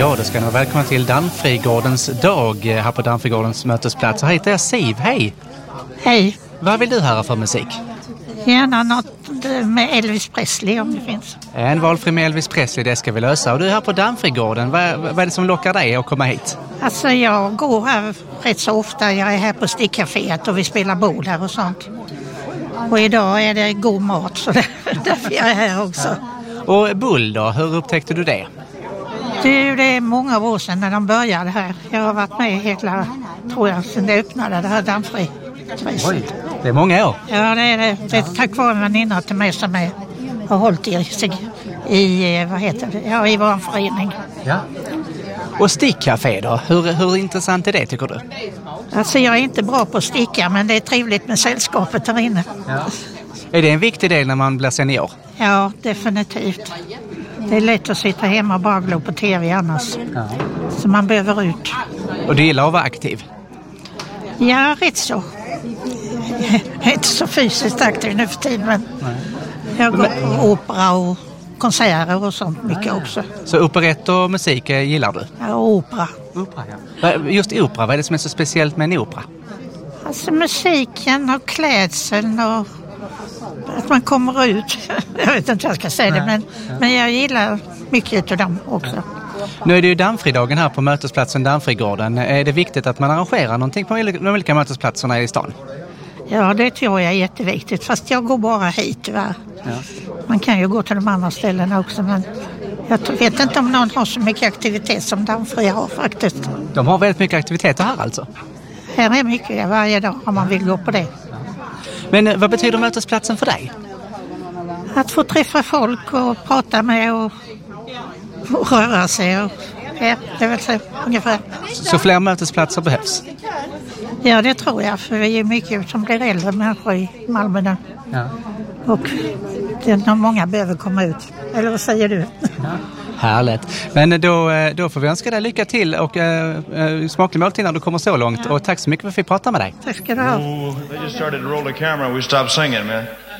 Ja, då ska ni vara välkomna till Dammfrigårdens dag här på Dammfrigårdens mötesplats. Här heter jag Siv, hej! Hej! Vad vill du höra för musik? Gärna något med Elvis Presley om det finns. En valfri med Elvis Presley, det ska vi lösa. Och du är här på Dammfrigården, vad är det som lockar dig att komma hit? Alltså jag går här rätt så ofta. Jag är här på Stickcaféet och vi spelar bord här och sånt. Och idag är det god mat så därför jag är här också. Och Bull då, hur upptäckte du det? Det är många år sedan när de började här. Jag har varit med hela, tror jag, sedan det öppnade det här Dammfripriset. Oj, det är många år. Ja, det är det. Det är tack vare en väninna till mig som har hållit i vad heter det? Ja, i vår förening. Ja. Och Stickcafé då, hur intressant är det tycker du? Alltså jag är inte bra på att sticka, men det är trevligt med sällskapet här inne. Ja. Är det en viktig del när man blir senior? Ja, definitivt. Det är lätt att sitta hemma och bara glo på tv annars. Ja. Så man behöver ut. Och du gillar att vara aktiv? Ja, rätt så. Jag är inte så fysiskt aktiv nu för tiden, men jag går på opera och konserter och sånt mycket också. Så operett och musik gillar du? Ja, opera. Opera, ja. Just opera, vad är det som är så speciellt med en opera? Alltså musiken och klädseln och att man kommer ut. Jag vet inte hur jag ska säga det, men jag gillar mycket av dem också. Nu är det ju Dammfridagen här på mötesplatsen Dammfrigården. Är det viktigt att man arrangerar någonting på de olika mötesplatserna i stan? Ja, det tror jag är jätteviktigt. Fast jag går bara hit tyvärr. Ja. Man kan ju gå till de andra ställena också, men jag vet inte om någon har så mycket aktivitet som Dammfri har faktiskt. De har väldigt mycket aktiviteter här alltså? Här är mycket varje dag om man vill gå på det. Men vad betyder mötesplatsen för dig? Att få träffa folk och prata med och röra sig. Och, ja, det är väl så ungefär. Så fler mötesplatser behövs? Ja, det tror jag. För vi är mycket som blir äldre människor i Malmö nu. Ja. Och många behöver komma ut. Eller vad säger du? Ja. Härligt. Men då får vi önska dig lycka till och smaklig måltid när du kommer så långt. Och tack så mycket för att vi pratade med dig. Tack ska du ha. They just started to roll the camera. We stopped singing, man.